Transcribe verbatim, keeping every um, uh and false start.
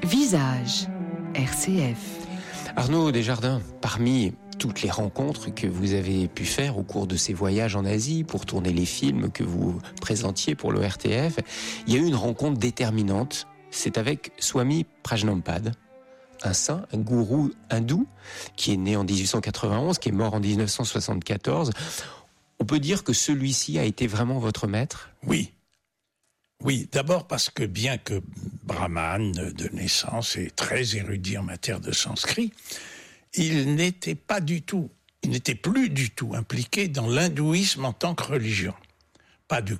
Visage, R C F. Arnaud Desjardins, parmi toutes les rencontres que vous avez pu faire au cours de ces voyages en Asie pour tourner les films que vous présentiez pour l'O R T F, il y a eu une rencontre déterminante. C'est avec Swami Prajnampad, un saint, un gourou hindou qui est né en dix-huit cent quatre-vingt-onze, qui est mort en dix-neuf cent soixante-quatorze. On peut dire que celui-ci a été vraiment votre maître ? Oui. Oui, d'abord parce que bien que brahmane de naissance et très érudit en matière de sanskrit, il n'était pas du tout, il n'était plus du tout impliqué dans l'hindouisme en tant que religion. Pas du,